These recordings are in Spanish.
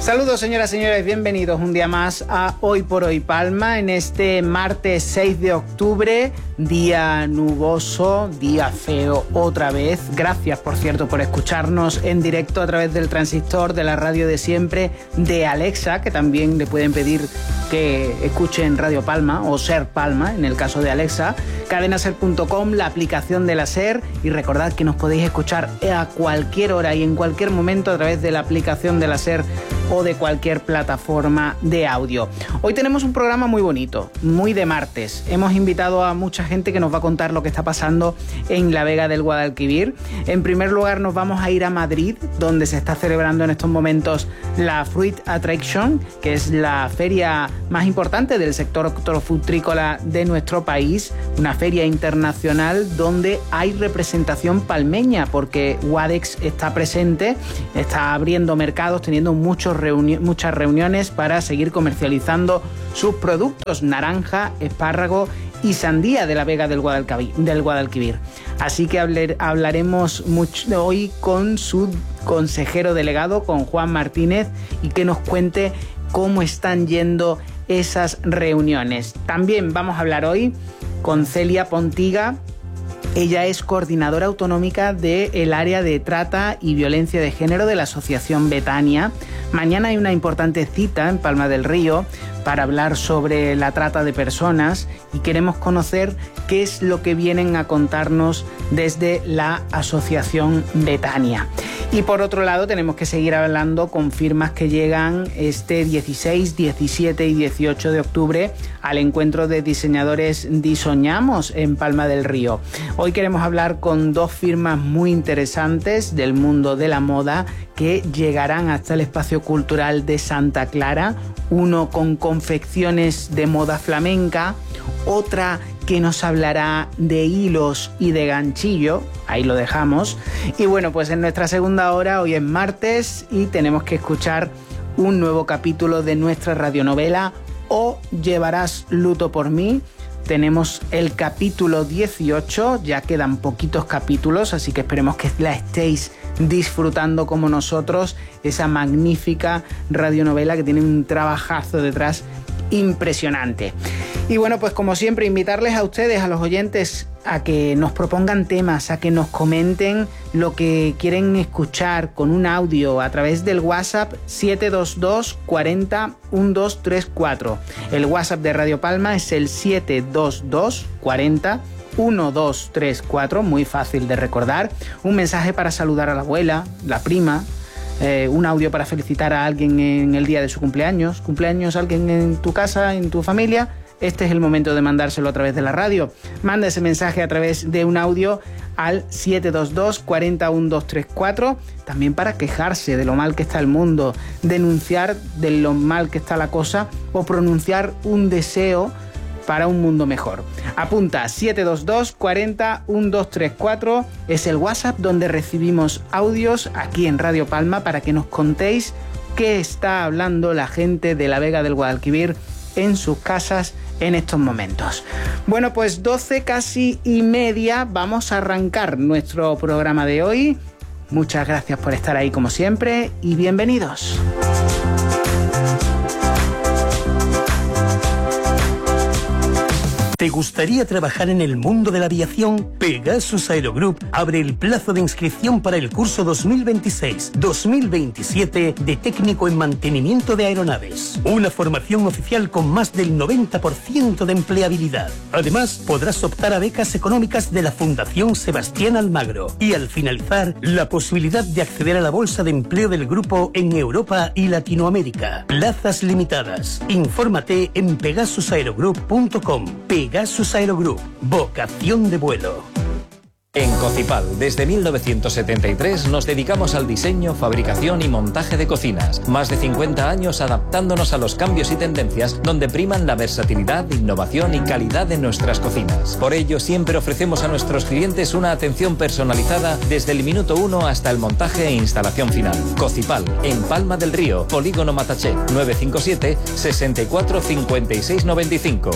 Saludos, señoras y señores, bienvenidos un día más a Hoy por Hoy Palma, en este martes 6 de octubre, día nuboso, día feo otra vez. Gracias, por cierto, por escucharnos en directo a través del transistor de la radio de siempre, de Alexa, que también le pueden pedir que escuchen Radio Palma o Ser Palma, en el caso de Alexa, cadenaser.com, la aplicación de la SER, y recordad que nos podéis escuchar a cualquier hora y en cualquier momento a través de la aplicación de la SER o de cualquier plataforma de audio. Hoy tenemos un programa muy bonito, muy de martes. Hemos invitado a mucha gente que nos va a contar lo que está pasando en la Vega del Guadalquivir. En primer lugar, nos vamos a ir a Madrid, donde se está celebrando en estos momentos la Fruit Attraction, que es la feria más importante del sector hortofrutícola de nuestro país, una feria internacional donde hay representación palmeña, porque Wadex está presente, está abriendo mercados, teniendo muchas reuniones para seguir comercializando sus productos, naranja, espárrago y sandía de la Vega del Guadalquivir. Así que hablaremos mucho hoy con su consejero delegado, con Juan Martínez, y que nos cuente cómo están yendo esas reuniones. También vamos a hablar hoy con Celia Pontiga. Ella es coordinadora autonómica del área de trata y violencia de género de la Asociación Betania. Mañana hay una importante cita en Palma del Río para hablar sobre la trata de personas y queremos conocer qué es lo que vienen a contarnos desde la Asociación Betania. Y por otro lado tenemos que seguir hablando con firmas que llegan este 16, 17 y 18 de octubre al encuentro de diseñadores Disoñamos en Palma del Río. Hoy queremos hablar con dos firmas muy interesantes del mundo de la moda que llegarán hasta el espacio cultural de Santa Clara, uno con confecciones de moda flamenca, otra que nos hablará de hilos y de ganchillo, ahí lo dejamos. Y bueno, pues en nuestra segunda hora, hoy es martes y tenemos que escuchar un nuevo capítulo de nuestra radionovela O llevarás luto por mí. Tenemos el capítulo 18, ya quedan poquitos capítulos, así que esperemos que la estéis disfrutando como nosotros, esa magnífica radionovela que tiene un trabajazo detrás impresionante. Y bueno, pues como siempre, invitarles a ustedes, a los oyentes, a que nos propongan temas, a que nos comenten lo que quieren escuchar con un audio a través del WhatsApp 722 40 1234. El WhatsApp de Radio Palma es el 722 40 1234, muy fácil de recordar. Un mensaje para saludar a la abuela, la prima, un audio para felicitar a alguien en el día de su cumpleaños, alguien en tu casa, en tu familia. Este es el momento de mandárselo a través de la radio. Manda ese mensaje a través de un audio al 722 40 1234. También para quejarse de lo mal que está el mundo, denunciar de lo mal que está la cosa o pronunciar un deseo para un mundo mejor. Apunta 722 40 1234. Es el WhatsApp donde recibimos audios aquí en Radio Palma para que nos contéis qué está hablando la gente de la Vega del Guadalquivir en sus casas en estos momentos. Bueno, pues 12 casi y media, vamos a arrancar nuestro programa de hoy. Muchas gracias por estar ahí como siempre y bienvenidos. ¿Te gustaría trabajar en el mundo de la aviación? Pegasus Aerogroup abre el plazo de inscripción para el curso 2026-2027 de técnico en mantenimiento de aeronaves. Una formación oficial con más del 90% de empleabilidad. Además, podrás optar a becas económicas de la Fundación Sebastián Almagro. Y al finalizar, la posibilidad de acceder a la bolsa de empleo del grupo en Europa y Latinoamérica. Plazas limitadas. Infórmate en pegasusaerogroup.com. Pegasus Aerogroup, vocación de vuelo. En Cocipal, desde 1973, nos dedicamos al diseño, fabricación y montaje de cocinas. Más de 50 años adaptándonos a los cambios y tendencias donde priman la versatilidad, innovación y calidad de nuestras cocinas. Por ello, siempre ofrecemos a nuestros clientes una atención personalizada desde el minuto 1 hasta el montaje e instalación final. Cocipal, en Palma del Río, Polígono Mataché, 957 64 56 95.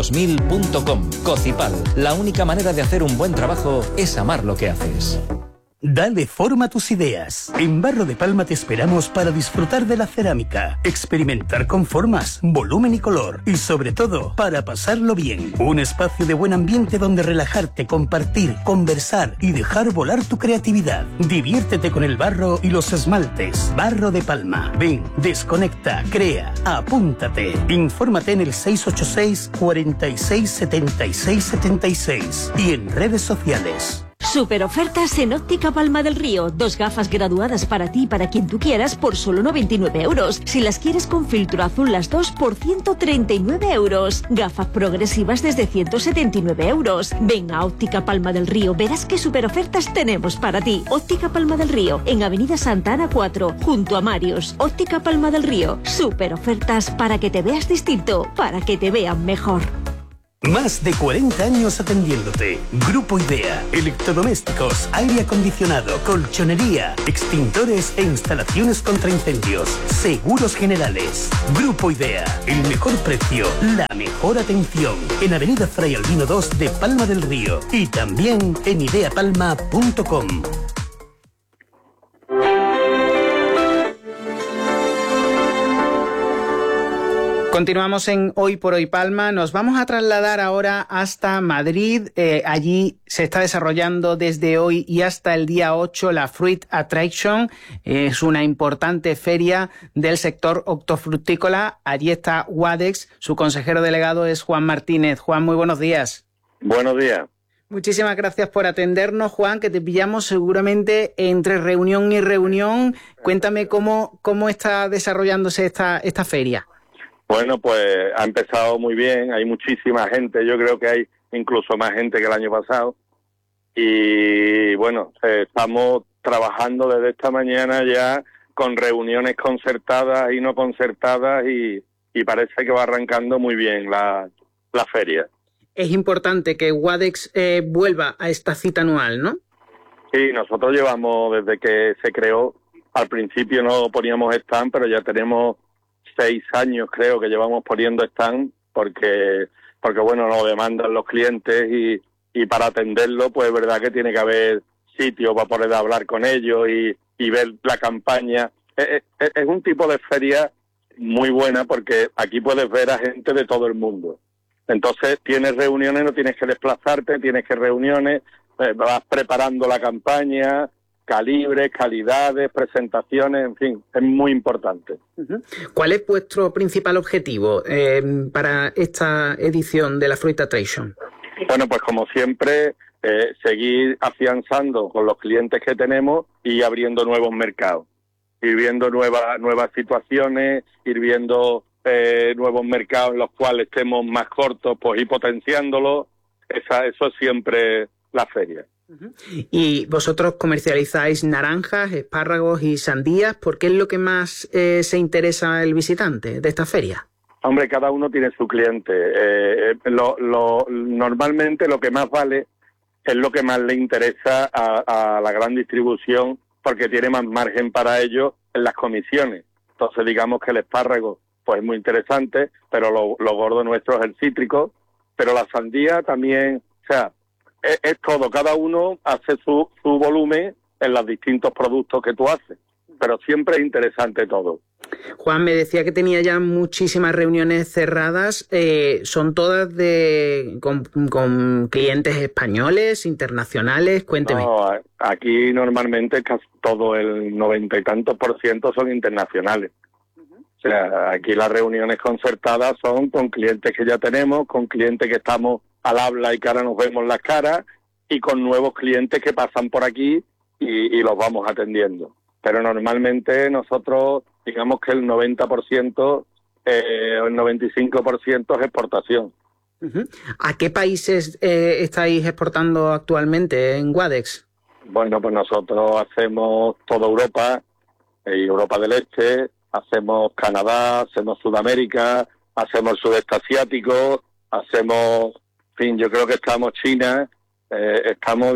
Cocipal2000.com. Cocipal, la única manera de hacer un buen trabajo es amar lo que haces. Dale forma a tus ideas. En Barro de Palma te esperamos para disfrutar de la cerámica, experimentar con formas, volumen y color y sobre todo para pasarlo bien. Un espacio de buen ambiente donde relajarte, compartir, conversar y dejar volar tu creatividad. Diviértete con el barro y los esmaltes. Barro de Palma. Ven, desconecta, crea, apúntate. Infórmate en el 686 46 76 76 y en redes sociales. Super ofertas en Óptica Palma del Río. 2 gafas graduadas para ti y para quien tú quieras por solo 99 euros. Si las quieres con filtro azul las 2 por 139 euros. Gafas progresivas desde 179 euros. Ven a Óptica Palma del Río. Verás qué super ofertas tenemos para ti. Óptica Palma del Río. En Avenida Santa Ana 4, junto a Marios. Óptica Palma del Río. Super ofertas para que te veas distinto. Para que te vean mejor. Más de 40 años atendiéndote. Grupo Idea. Electrodomésticos, aire acondicionado, colchonería, extintores e instalaciones contra incendios. Seguros generales. Grupo Idea. El mejor precio, la mejor atención. En Avenida Fray Albino 2 de Palma del Río. Y también en ideapalma.com. Continuamos en Hoy por Hoy Palma. Nos vamos a trasladar ahora hasta Madrid. Allí se está desarrollando desde hoy y hasta el día 8 la Fruit Attraction. Es una importante feria del sector hortofrutícola. Allí está Wadex. Su consejero delegado es Juan Martínez. Juan, muy buenos días. Buenos días. Muchísimas gracias por atendernos, Juan, que te pillamos seguramente entre reunión y reunión. Cuéntame cómo está desarrollándose esta feria. Bueno, pues ha empezado muy bien, hay muchísima gente, yo creo que hay incluso más gente que el año pasado. Y bueno, estamos trabajando desde esta mañana ya con reuniones concertadas y no concertadas y parece que va arrancando muy bien la feria. Es importante que Wadex vuelva a esta cita anual, ¿no? Sí, nosotros llevamos desde que se creó, al principio no poníamos stand, pero ya tenemos 6 años creo que llevamos poniendo stand porque bueno, nos demandan los clientes y para atenderlo pues es verdad que tiene que haber sitio para poder hablar con ellos y ver la campaña. Es un tipo de feria muy buena porque aquí puedes ver a gente de todo el mundo. Entonces tienes reuniones, no tienes que desplazarte, tienes que reuniones, vas preparando la campaña, calibres, calidades, presentaciones, en fin, es muy importante. ¿Cuál es vuestro principal objetivo para esta edición de la Fruit Attraction? Bueno, pues como siempre, seguir afianzando con los clientes que tenemos y abriendo nuevos mercados, ir viendo nuevas situaciones, ir viendo nuevos mercados en los cuales estemos más cortos, pues ir potenciándolos. Eso es siempre la feria. Y vosotros comercializáis naranjas, espárragos y sandías. ¿Por qué es lo que más se interesa el visitante de esta feria? Hombre, cada uno tiene su cliente. Normalmente lo que más vale es lo que más le interesa a la gran distribución porque tiene más margen para ello en las comisiones. Entonces digamos que el espárrago pues es muy interesante, pero lo gordo nuestro es el cítrico, pero la sandía también, o sea, es todo, cada uno hace su volumen en los distintos productos que tú haces, pero siempre es interesante todo. Juan, me decía que tenía ya muchísimas reuniones cerradas, ¿son todas con clientes españoles, internacionales? Cuénteme. No, aquí normalmente casi todo, el 90 y tantos % son internacionales. O sea, aquí las reuniones concertadas son con clientes que ya tenemos, con clientes que estamos al habla y que ahora nos vemos las caras, y con nuevos clientes que pasan por aquí y los vamos atendiendo. Pero normalmente nosotros, digamos que el 90% o el 95% es exportación. ¿A qué países estáis exportando actualmente en Wadex? Bueno, pues nosotros hacemos toda Europa y Europa del Este, hacemos Canadá, hacemos Sudamérica, hacemos el sudeste asiático, hacemos, en fin, yo creo que estamos China, estamos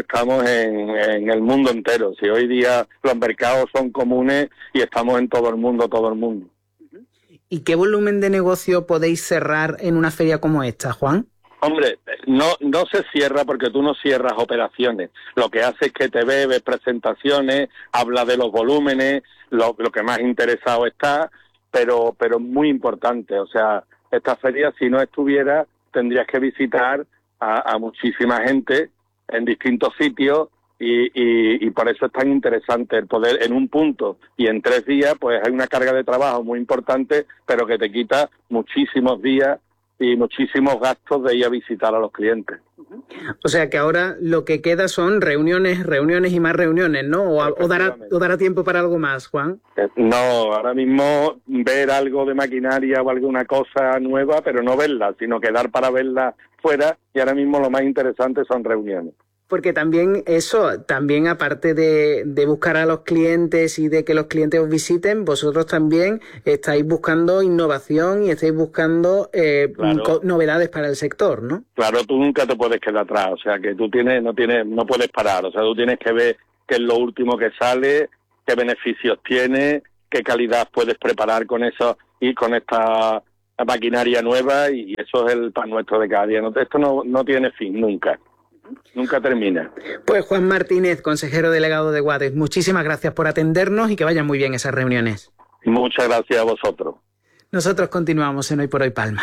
en el mundo entero. Si hoy día los mercados son comunes y estamos en todo el mundo. ¿Y qué volumen de negocio podéis cerrar en una feria como esta, Juan? Hombre, no se cierra porque tú no cierras operaciones. Lo que hace es que te ves presentaciones, habla de los volúmenes, lo que más interesado está, pero muy importante. O sea, esta feria, si no estuviera, tendrías que visitar a muchísima gente en distintos sitios y por eso es tan interesante el poder en un punto y en 3 días, pues hay una carga de trabajo muy importante, pero que te quita muchísimos días y muchísimos gastos de ir a visitar a los clientes. O sea que ahora lo que queda son reuniones y más reuniones, ¿no? ¿O dará tiempo para algo más, Juan? No, ahora mismo ver algo de maquinaria o alguna cosa nueva, pero no verla, sino quedar para verla fuera, y ahora mismo lo más interesante son reuniones. Porque también aparte de buscar a los clientes y de que los clientes os visiten, vosotros también estáis buscando innovación y estáis buscando novedades para el sector, ¿no? Claro, tú nunca te puedes quedar atrás, o sea que tú no puedes parar, o sea, tú tienes que ver qué es lo último que sale, qué beneficios tiene, qué calidad puedes preparar con eso y con esta maquinaria nueva, y eso es el pan nuestro de cada día. Esto no tiene fin, nunca. Nunca termina. Pues Juan Martínez, consejero delegado de Guades, muchísimas gracias por atendernos y que vayan muy bien esas reuniones. Muchas gracias a vosotros. Nosotros continuamos en Hoy por Hoy Palma.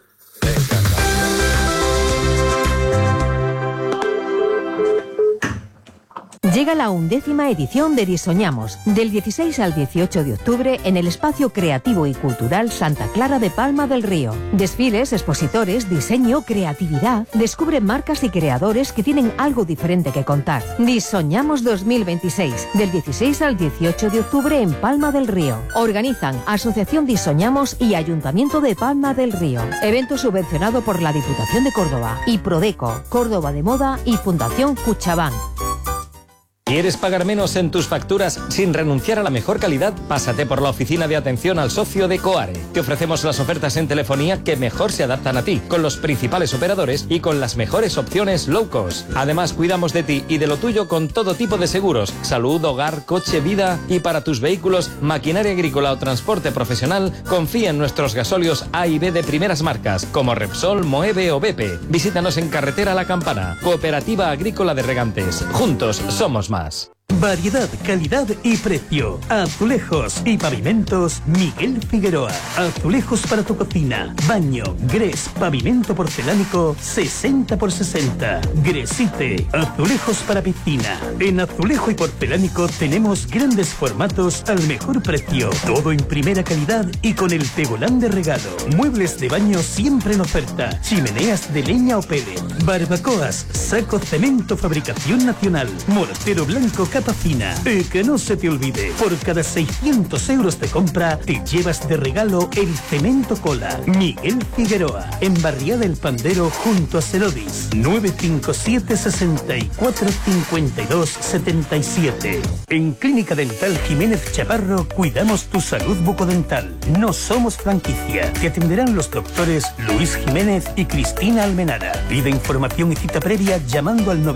Llega la 11ª edición de Disoñamos, del 16 al 18 de octubre en el Espacio Creativo y Cultural Santa Clara de Palma del Río. Desfiles, expositores, diseño, creatividad. Descubre marcas y creadores que tienen algo diferente que contar. Disoñamos 2026, del 16 al 18 de octubre en Palma del Río. Organizan Asociación Disoñamos y Ayuntamiento de Palma del Río. Evento subvencionado por la Diputación de Córdoba y Prodeco, Córdoba de Moda y Fundación Cuchabán. ¿Quieres pagar menos en tus facturas sin renunciar a la mejor calidad? Pásate por la oficina de atención al socio de Coare. Te ofrecemos las ofertas en telefonía que mejor se adaptan a ti, con los principales operadores y con las mejores opciones low cost. Además, cuidamos de ti y de lo tuyo con todo tipo de seguros: salud, hogar, coche, vida, y para tus vehículos, maquinaria agrícola o transporte profesional, confía en nuestros gasóleos A y B de primeras marcas, como Repsol, Moeve o Bepe. Visítanos en Carretera La Campana, Cooperativa Agrícola de Regantes. Juntos somos más. Variedad, calidad y precio. Azulejos y pavimentos Miguel Figueroa. Azulejos para tu cocina, baño, gres, pavimento porcelánico 60x60. Gresite. Azulejos para piscina. En azulejo y porcelánico tenemos grandes formatos al mejor precio. Todo en primera calidad y con el tegolán de regalo. Muebles de baño siempre en oferta. Chimeneas de leña o pellet. Barbacoas, saco cemento fabricación nacional. Mortero blanco capa fina. Y que no se te olvide, por cada 600 euros de compra te llevas de regalo el cemento cola. Miguel Figueroa, en Barriada El Pandero junto a Cerodis. 957 64 52 77. En Clínica Dental Jiménez Chaparro cuidamos tu salud bucodental. No somos franquicia. Te atenderán los doctores Luis Jiménez y Cristina Almenara. Pide información y cita previa llamando al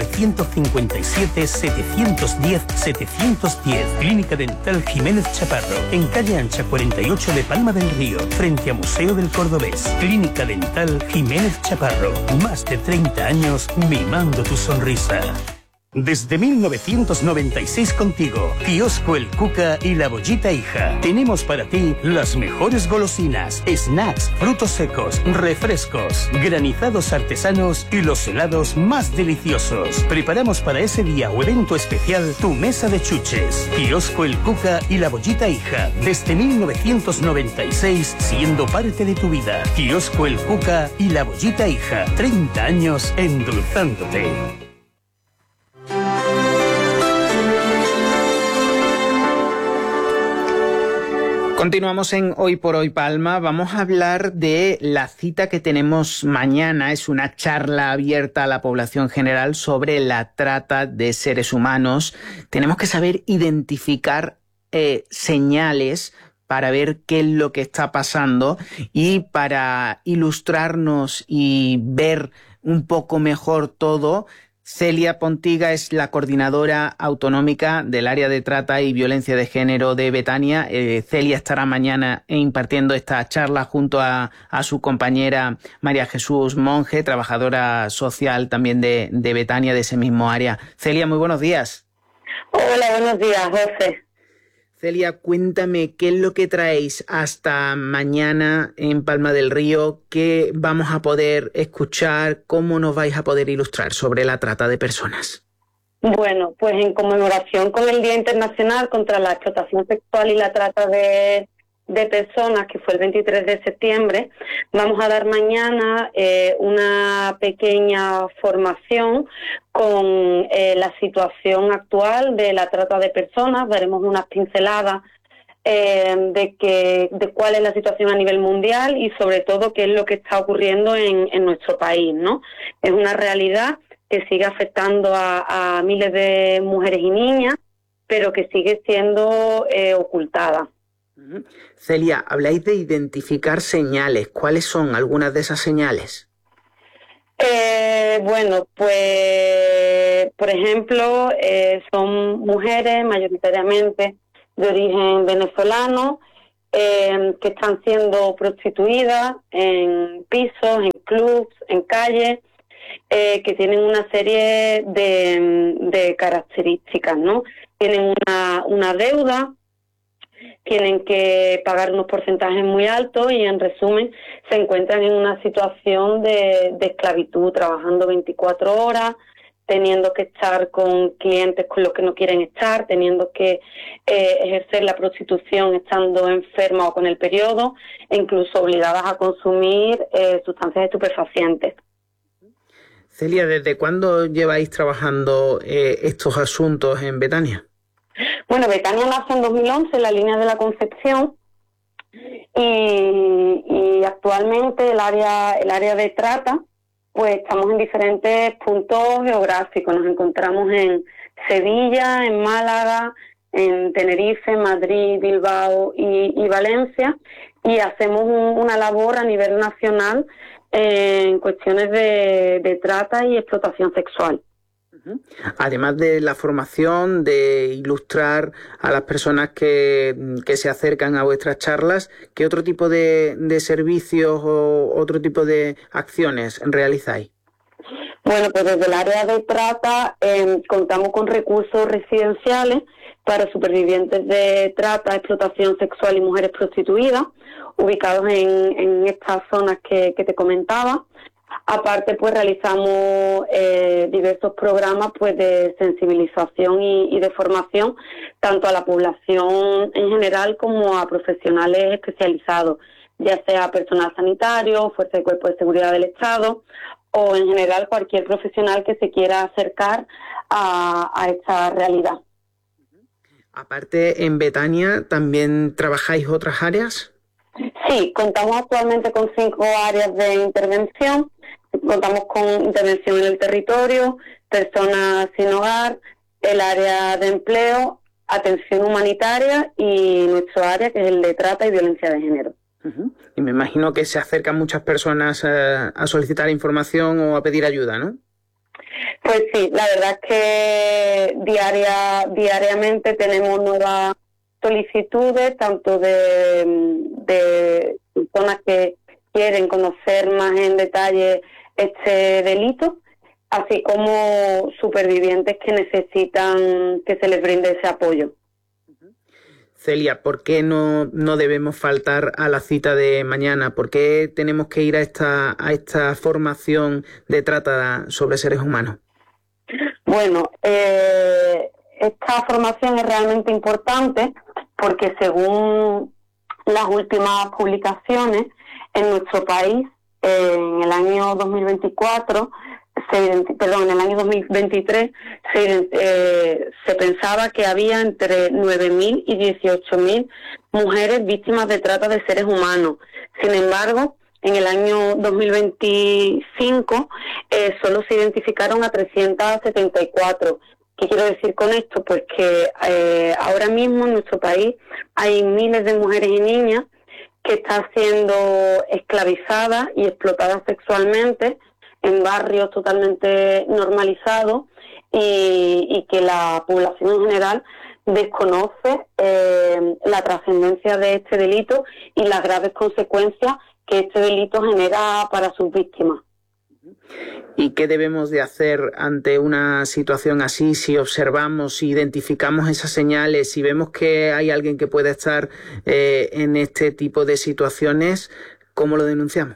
957 710 710. Clínica Dental Jiménez Chaparro, en calle Ancha 48 de Palma del Río, frente a Museo del Cordobés. Clínica Dental Jiménez Chaparro, más de 30 años mimando tu sonrisa. Desde 1996 contigo, Kiosco El Cuca y La Bollita Hija. Tenemos para ti las mejores golosinas, snacks, frutos secos, refrescos, granizados artesanos y los helados más deliciosos. Preparamos para ese día o evento especial tu mesa de chuches. Kiosco El Cuca y La Bollita Hija. Desde 1996, siendo parte de tu vida. Kiosco El Cuca y La Bollita Hija. 30 años endulzándote. Continuamos en Hoy por Hoy Palma. Vamos a hablar de la cita que tenemos mañana. Es una charla abierta a la población general sobre la trata de seres humanos. Tenemos que saber identificar señales para ver qué es lo que está pasando, y para ilustrarnos y ver un poco mejor todo, Celia Pontiga es la coordinadora autonómica del área de trata y violencia de género de Betania. Celia estará mañana impartiendo esta charla junto a su compañera María Jesús Monge, trabajadora social también de Betania, de ese mismo área. Celia, muy buenos días. Hola, buenos días, José. Celia, cuéntame qué es lo que traéis hasta mañana en Palma del Río, qué vamos a poder escuchar, cómo nos vais a poder ilustrar sobre la trata de personas. Bueno, pues en conmemoración con el Día Internacional contra la Explotación Sexual y la Trata de Personas, que fue el 23 de septiembre, vamos a dar mañana una pequeña formación con la situación actual de la trata de personas. Daremos unas pinceladas de cuál es la situación a nivel mundial y sobre todo qué es lo que está ocurriendo en nuestro país, ¿no? Es una realidad que sigue afectando a miles de mujeres y niñas, pero que sigue siendo ocultada. Celia, habláis de identificar señales. ¿Cuáles son algunas de esas señales? Bueno, pues, por ejemplo, son mujeres mayoritariamente de origen venezolano que están siendo prostituidas en pisos, en clubs, en calles, que tienen una serie de características, ¿no? Tienen una deuda, tienen que pagar unos porcentajes muy altos y, en resumen, se encuentran en una situación de esclavitud, trabajando 24 horas, teniendo que estar con clientes con los que no quieren estar, teniendo que ejercer la prostitución estando enferma o con el periodo, e incluso obligadas a consumir sustancias estupefacientes. Celia, ¿desde cuándo lleváis trabajando estos asuntos en Betania? Bueno, Betania nace en 2011, la línea de la Concepción, y actualmente el área de trata, pues estamos en diferentes puntos geográficos. Nos encontramos en Sevilla, en Málaga, en Tenerife, Madrid, Bilbao y Valencia, y hacemos una labor a nivel nacional en cuestiones de trata y explotación sexual. Además de la formación, de ilustrar a las personas que se acercan a vuestras charlas, ¿qué otro tipo de servicios o otro tipo de acciones realizáis? Bueno, pues desde el área de trata contamos con recursos residenciales para supervivientes de trata, explotación sexual y mujeres prostituidas, ubicados en estas zonas que te comentaba. Aparte, pues realizamos diversos programas pues de sensibilización y de formación, tanto a la población en general como a profesionales especializados, ya sea personal sanitario, fuerza de cuerpo de seguridad del Estado o en general cualquier profesional que se quiera acercar a esta realidad. Aparte, en Betania, ¿también trabajáis otras áreas? Sí, contamos actualmente con 5 áreas de intervención. Contamos con intervención en el territorio, personas sin hogar, el área de empleo, atención humanitaria y nuestro área, que es el de trata y violencia de género. Y me imagino que se acercan muchas personas a solicitar información o a pedir ayuda, ¿no? Pues sí, la verdad es que diariamente tenemos nuevas solicitudes, tanto de personas que quieren conocer más en detalle este delito, así como supervivientes que necesitan que se les brinde ese apoyo. Celia, ¿por qué no debemos faltar a la cita de mañana? ¿Por qué tenemos que ir a esta formación de trata sobre seres humanos? Bueno, esta formación es realmente importante porque, según las últimas publicaciones, en nuestro país, en el año 2024, en el año 2023, se pensaba que había entre 9.000 y 18.000 mujeres víctimas de trata de seres humanos. Sin embargo, en el año 2025 solo se identificaron a 374. ¿Qué quiero decir con esto? Pues que ahora mismo en nuestro país hay miles de mujeres y niñas que están siendo esclavizadas y explotadas sexualmente en barrios totalmente normalizados y que la población en general desconoce la trascendencia de este delito y las graves consecuencias que este delito genera para sus víctimas. ¿Y qué debemos de hacer ante una situación así? Si observamos, si identificamos esas señales, si vemos que hay alguien que puede estar en este tipo de situaciones, ¿cómo lo denunciamos?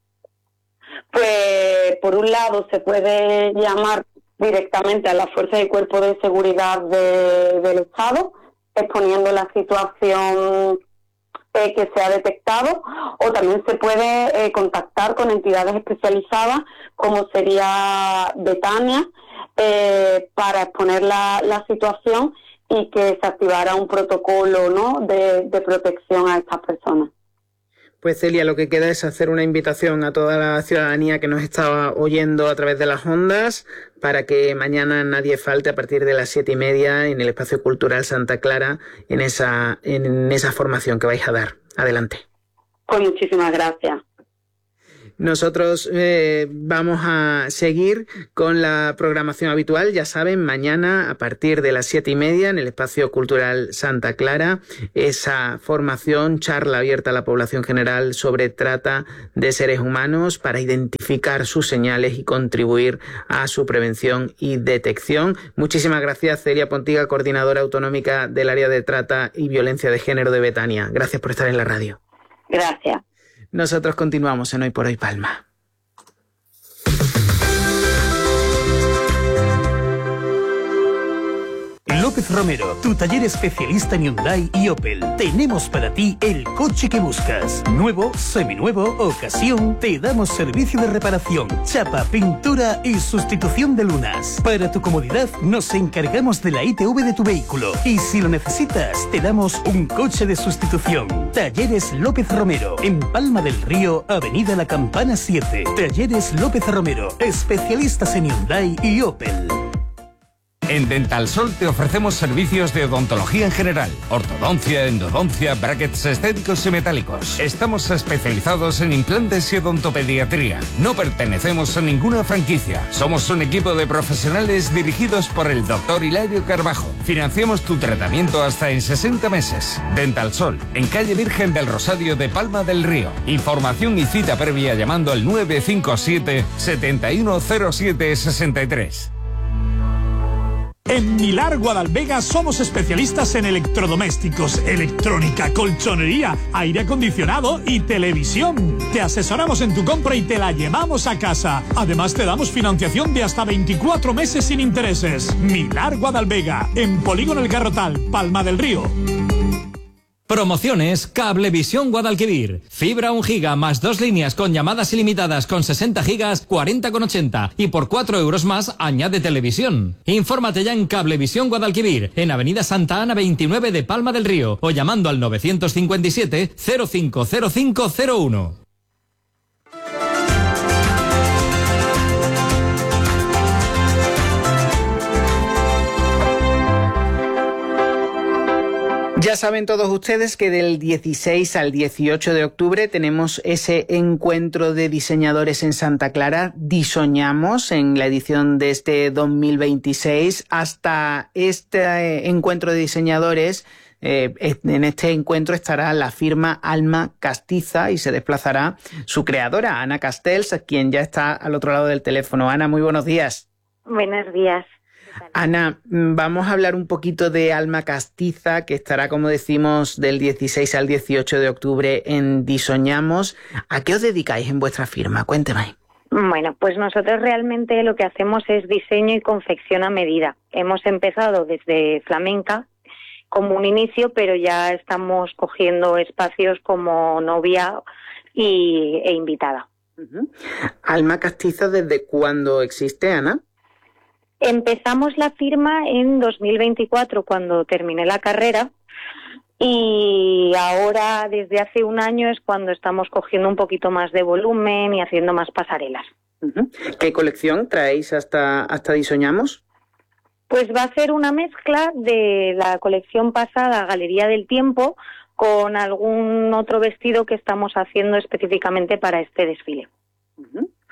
Pues, por un lado, se puede llamar directamente a las fuerzas y cuerpos de seguridad del Estado, exponiendo la situación que se ha detectado, o también se puede contactar con entidades especializadas como sería Betania para exponer la situación y que se activara un protocolo, ¿no?, de protección a estas personas. Pues Celia, lo que queda es hacer una invitación a toda la ciudadanía que nos está oyendo a través de las ondas para que mañana nadie falte a partir de las 7:30 en el Espacio Cultural Santa Clara en esa formación que vais a dar. Adelante. Pues muchísimas gracias. Nosotros vamos a seguir con la programación habitual. Ya saben, mañana a partir de las 7:30 en el Espacio Cultural Santa Clara, esa formación, charla abierta a la población general sobre trata de seres humanos para identificar sus señales y contribuir a su prevención y detección. Muchísimas gracias, Celia Pontiga, coordinadora autonómica del área de trata y violencia de género de Betania. Gracias por estar en la radio. Gracias. Nosotros continuamos en Hoy por Hoy Palma. López Romero, tu taller especialista en Hyundai y Opel. Tenemos para ti el coche que buscas. Nuevo, seminuevo, ocasión. Te damos servicio de reparación, chapa, pintura y sustitución de lunas. Para tu comodidad, nos encargamos de la ITV de tu vehículo. Y si lo necesitas, te damos un coche de sustitución. Talleres López Romero, en Palma del Río, Avenida La Campana 7. Talleres López Romero, especialistas en Hyundai y Opel. En Dental Sol te ofrecemos servicios de odontología en general, ortodoncia, endodoncia, brackets estéticos y metálicos. Estamos especializados en implantes y odontopediatría. No pertenecemos a ninguna franquicia. Somos un equipo de profesionales dirigidos por el Dr. Hilario Carbajo. Financiamos tu tratamiento hasta en 60 meses. Dental Sol, en calle Virgen del Rosario de Palma del Río. Información y cita previa llamando al 957 7107 63. En Milar Guadalvega somos especialistas en electrodomésticos, electrónica, colchonería, aire acondicionado y televisión. Te asesoramos en tu compra y te la llevamos a casa. Además te damos financiación de hasta 24 meses sin intereses. Milar Guadalvega, en Polígono El Garrotal, Palma del Río. Promociones Cablevisión Guadalquivir. Fibra 1 giga más 2 líneas con llamadas ilimitadas con 60 gigas, 40,80. Y por 4 euros más añade televisión. Infórmate ya en Cablevisión Guadalquivir, en Avenida Santa Ana 29 de Palma del Río, o llamando al 957 050501. Ya saben todos ustedes que del 16 al 18 de octubre tenemos ese encuentro de diseñadores en Santa Clara. Disoñamos en la edición de este 2026. Hasta este encuentro de diseñadores, en este encuentro estará la firma Alma Castiza y se desplazará su creadora, Ana Castells, quien ya está al otro lado del teléfono. Ana, muy buenos días. Buenos días. Ana, vamos a hablar un poquito de Alma Castiza, que estará, como decimos, del 16 al 18 de octubre en Disoñamos. ¿A qué os dedicáis en vuestra firma? Cuéntame. Bueno, pues nosotros realmente lo que hacemos es diseño y confección a medida. Hemos empezado desde flamenca como un inicio, pero ya estamos cogiendo espacios como novia e invitada. Alma Castiza, ¿desde cuándo existe, Ana? Empezamos la firma en 2024, cuando terminé la carrera, y ahora desde hace un año es cuando estamos cogiendo un poquito más de volumen y haciendo más pasarelas. ¿Qué colección traéis hasta Disoñamos? Pues va a ser una mezcla de la colección pasada, Galería del Tiempo, con algún otro vestido que estamos haciendo específicamente para este desfile.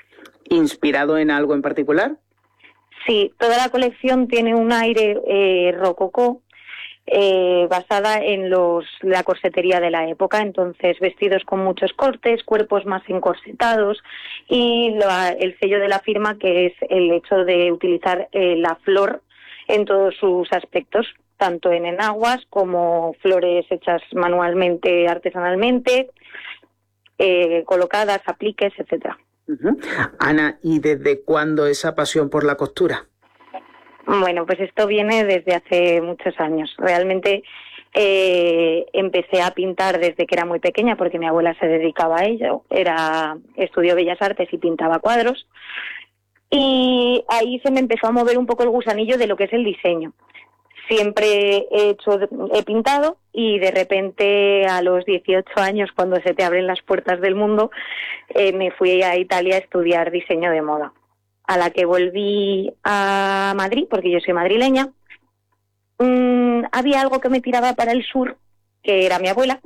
¿Inspirado en algo en particular? Sí, toda la colección tiene un aire rococó, basada en la corsetería de la época, entonces vestidos con muchos cortes, cuerpos más encorsetados y el sello de la firma, que es el hecho de utilizar la flor en todos sus aspectos, tanto en enaguas como flores hechas manualmente, artesanalmente, colocadas, apliques, etcétera. Ana, ¿y desde cuándo esa pasión por la costura? Bueno, pues esto viene desde hace muchos años. Realmente empecé a pintar desde que era muy pequeña porque mi abuela se dedicaba a ello. Estudió Bellas Artes y pintaba cuadros. Y ahí se me empezó a mover un poco el gusanillo de lo que es el diseño. Siempre he pintado y de repente a los 18 años, cuando se te abren las puertas del mundo, me fui a Italia a estudiar diseño de moda. A la que volví a Madrid, porque yo soy madrileña, había algo que me tiraba para el sur, que era mi abuela,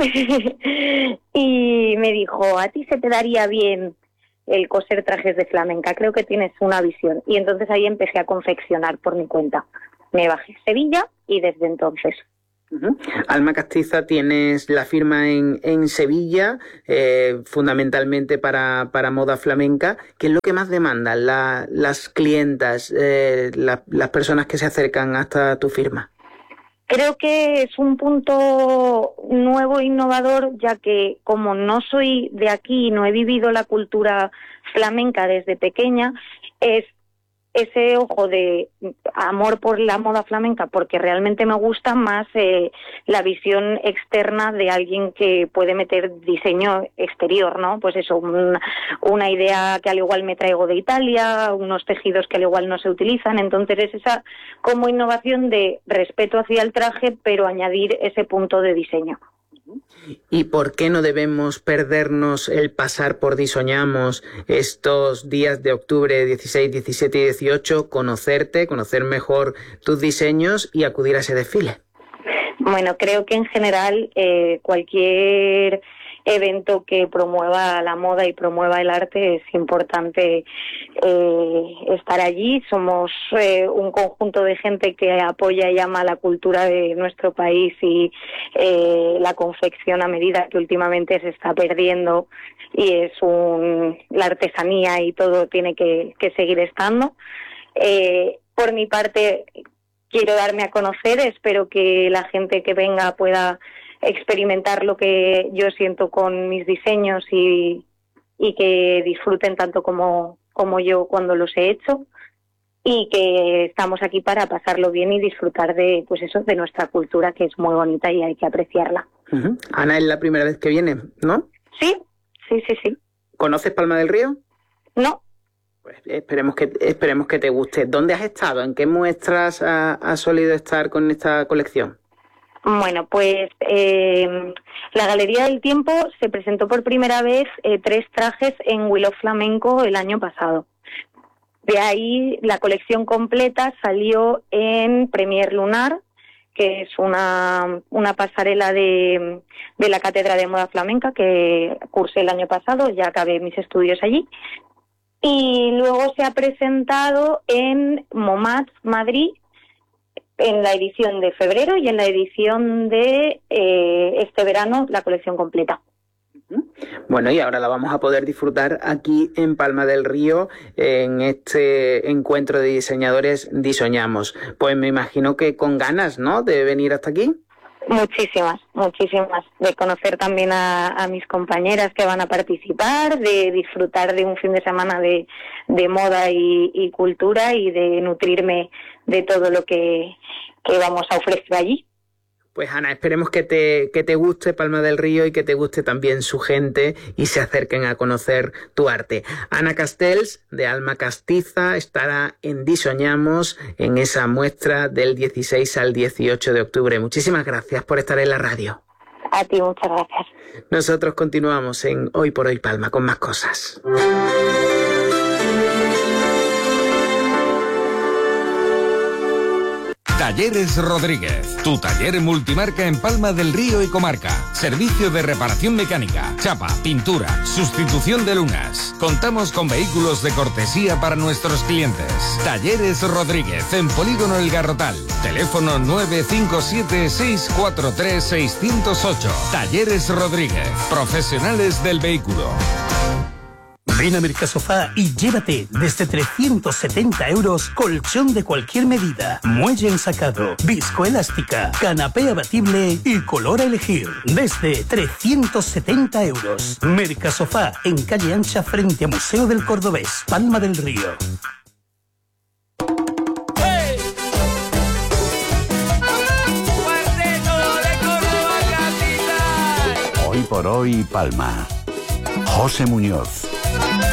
y me dijo, a ti se te daría bien el coser trajes de flamenca, creo que tienes una visión. Y entonces ahí empecé a confeccionar por mi cuenta. Me bajé a Sevilla y desde entonces. Alma Castiza, tienes la firma en Sevilla, fundamentalmente para moda flamenca. ¿Qué es lo que más demandan las clientas, las personas que se acercan hasta tu firma? Creo que es un punto nuevo e innovador, ya que como no soy de aquí, no he vivido la cultura flamenca desde pequeña, es ese ojo de amor por la moda flamenca, porque realmente me gusta más la visión externa de alguien que puede meter diseño exterior, ¿no? Pues eso, una idea que al igual me traigo de Italia, unos tejidos que al igual no se utilizan, entonces es esa como innovación de respeto hacia el traje, pero añadir ese punto de diseño. ¿Y por qué no debemos perdernos el pasar por Disoñamos estos días de octubre 16, 17 y 18, conocerte, conocer mejor tus diseños y acudir a ese desfile? Bueno, creo que en general cualquier evento que promueva la moda y promueva el arte es importante estar allí. Somos un conjunto de gente que apoya y ama la cultura de nuestro país y la confección a medida, que últimamente se está perdiendo, y es la artesanía y todo tiene que seguir estando. Por mi parte, quiero darme a conocer, espero que la gente que venga pueda experimentar lo que yo siento con mis diseños y que disfruten tanto como yo cuando los he hecho, y que estamos aquí para pasarlo bien y disfrutar de nuestra cultura, que es muy bonita y hay que apreciarla. Ana, es la primera vez que viene, ¿no? Sí. ¿Conoces Palma del Río? No. Pues esperemos que te guste. ¿Dónde has estado? ¿En qué muestras has solido estar con esta colección? Bueno, pues la Galería del Tiempo se presentó por primera vez 3 trajes en Willow Flamenco el año pasado. De ahí la colección completa salió en Premier Lunar, que es una pasarela de la Cátedra de Moda Flamenca que cursé el año pasado, ya acabé mis estudios allí. Y luego se ha presentado en MoMAT Madrid, en la edición de febrero, y en la edición de este verano, la colección completa. Bueno, y ahora la vamos a poder disfrutar aquí en Palma del Río, en este encuentro de diseñadores Disoñamos. Pues me imagino que con ganas, ¿no?, de venir hasta aquí. Muchísimas, de conocer también a mis compañeras que van a participar, de disfrutar de un fin de semana de moda y cultura, y de nutrirme de todo lo que vamos a ofrecer allí. Pues Ana, esperemos que te guste Palma del Río y que te guste también su gente y se acerquen a conocer tu arte. Ana Castells, de Alma Castiza, estará en Disoñamos en esa muestra del 16 al 18 de octubre. Muchísimas gracias por estar en la radio. A ti, muchas gracias. Nosotros continuamos en Hoy por Hoy Palma con más cosas. Talleres Rodríguez, tu taller multimarca en Palma del Río y comarca. Servicio de reparación mecánica, chapa, pintura, sustitución de lunas. Contamos con vehículos de cortesía para nuestros clientes. Talleres Rodríguez, en Polígono El Garrotal. Teléfono 957-643-608. Talleres Rodríguez, profesionales del vehículo. Ven a Mercasofá y llévate desde 370 euros colchón de cualquier medida, muelle ensacado, viscoelástica, canapé abatible y color a elegir. Desde 370 euros. Mercasofá, en calle Ancha frente a Museo del Cordobés, Palma del Río. Hoy por hoy, Palma. José Muñoz.